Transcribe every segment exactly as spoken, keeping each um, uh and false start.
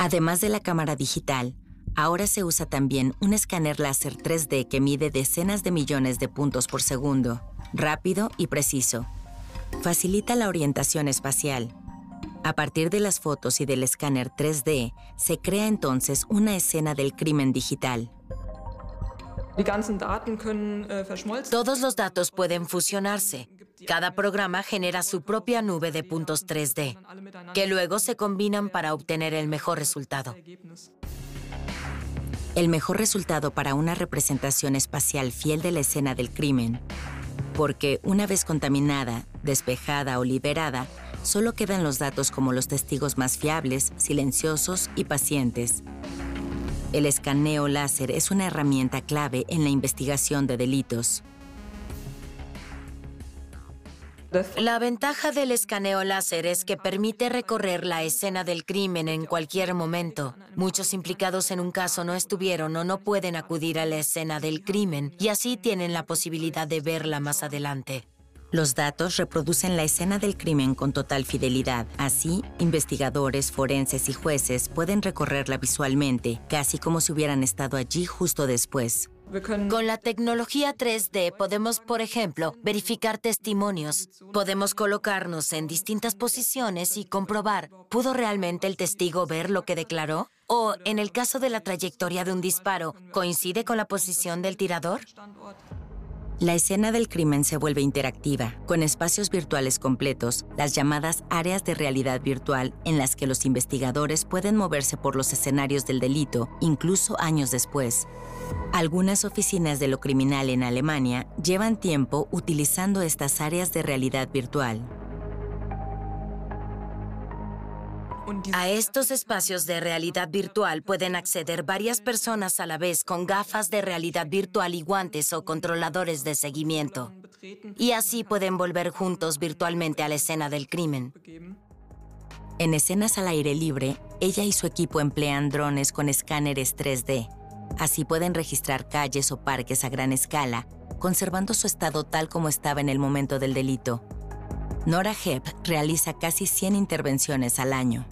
Además de la cámara digital, ahora se usa también un escáner láser tres D que mide decenas de millones de puntos por segundo, rápido y preciso. Facilita la orientación espacial. A partir de las fotos y del escáner tres D, se crea entonces una escena del crimen digital. Todos los datos pueden fusionarse. Cada programa genera su propia nube de puntos tres D, que luego se combinan para obtener el mejor resultado. El mejor resultado para una representación espacial fiel de la escena del crimen, porque una vez contaminada, despejada o liberada, solo quedan los datos como los testigos más fiables, silenciosos y pacientes. El escaneo láser es una herramienta clave en la investigación de delitos. La ventaja del escaneo láser es que permite recorrer la escena del crimen en cualquier momento. Muchos implicados en un caso no estuvieron o no pueden acudir a la escena del crimen y así tienen la posibilidad de verla más adelante. Los datos reproducen la escena del crimen con total fidelidad. Así, investigadores, forenses y jueces pueden recorrerla visualmente, casi como si hubieran estado allí justo después. Con la tecnología tres D podemos, por ejemplo, verificar testimonios. Podemos colocarnos en distintas posiciones y comprobar, ¿pudo realmente el testigo ver lo que declaró? O, en el caso de la trayectoria de un disparo, ¿coincide con la posición del tirador? La escena del crimen se vuelve interactiva, con espacios virtuales completos, las llamadas áreas de realidad virtual, en las que los investigadores pueden moverse por los escenarios del delito, incluso años después. Algunas oficinas de lo criminal en Alemania llevan tiempo utilizando estas áreas de realidad virtual. A estos espacios de realidad virtual pueden acceder varias personas a la vez con gafas de realidad virtual y guantes o controladores de seguimiento. Y así pueden volver juntos virtualmente a la escena del crimen. En escenas al aire libre, ella y su equipo emplean drones con escáneres tres D. Así pueden registrar calles o parques a gran escala, conservando su estado tal como estaba en el momento del delito. Nora Hepp realiza casi cien intervenciones al año.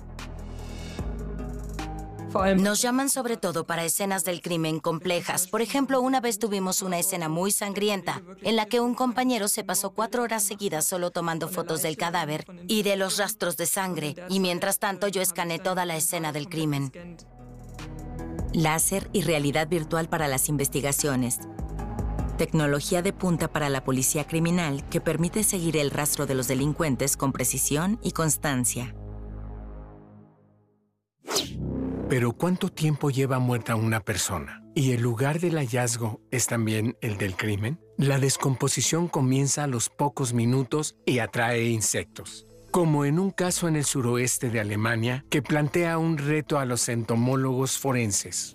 Nos llaman sobre todo para escenas del crimen complejas. Por ejemplo, una vez tuvimos una escena muy sangrienta en la que un compañero se pasó cuatro horas seguidas solo tomando fotos del cadáver y de los rastros de sangre, y mientras tanto yo escaneé toda la escena del crimen. Láser y realidad virtual para las investigaciones. Tecnología de punta para la policía criminal que permite seguir el rastro de los delincuentes con precisión y constancia. Pero ¿cuánto tiempo lleva muerta una persona? ¿Y el lugar del hallazgo es también el del crimen? La descomposición comienza a los pocos minutos y atrae insectos. Como en un caso en el suroeste de Alemania que plantea un reto a los entomólogos forenses.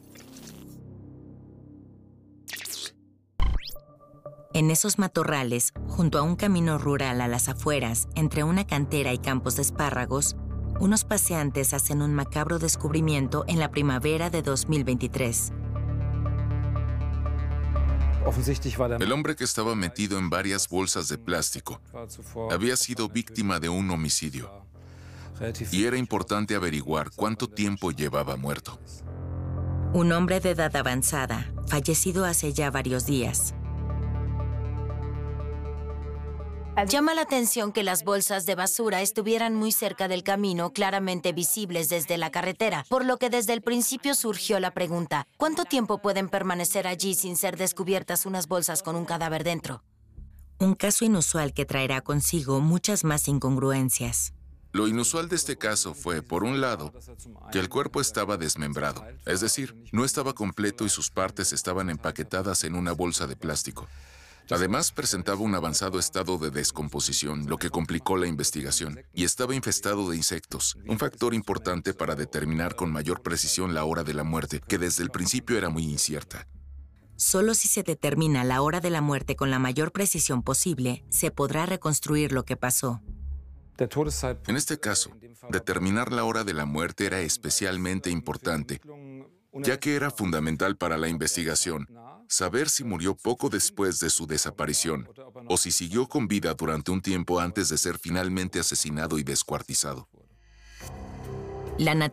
En esos matorrales, junto a un camino rural a las afueras, entre una cantera y campos de espárragos, unos paseantes hacen un macabro descubrimiento en la primavera de dos mil veintitrés. El hombre que estaba metido en varias bolsas de plástico había sido víctima de un homicidio y era importante averiguar cuánto tiempo llevaba muerto. Un hombre de edad avanzada, fallecido hace ya varios días. Llama la atención que las bolsas de basura estuvieran muy cerca del camino, claramente visibles desde la carretera, por lo que desde el principio surgió la pregunta, ¿cuánto tiempo pueden permanecer allí sin ser descubiertas unas bolsas con un cadáver dentro? Un caso inusual que traerá consigo muchas más incongruencias. Lo inusual de este caso fue, por un lado, que el cuerpo estaba desmembrado, es decir, no estaba completo y sus partes estaban empaquetadas en una bolsa de plástico. Además, presentaba un avanzado estado de descomposición, lo que complicó la investigación, y estaba infestado de insectos, un factor importante para determinar con mayor precisión la hora de la muerte, que desde el principio era muy incierta. Solo si se determina la hora de la muerte con la mayor precisión posible, se podrá reconstruir lo que pasó. En este caso, determinar la hora de la muerte era especialmente importante, ya que era fundamental para la investigación saber si murió poco después de su desaparición o si siguió con vida durante un tiempo antes de ser finalmente asesinado y descuartizado. La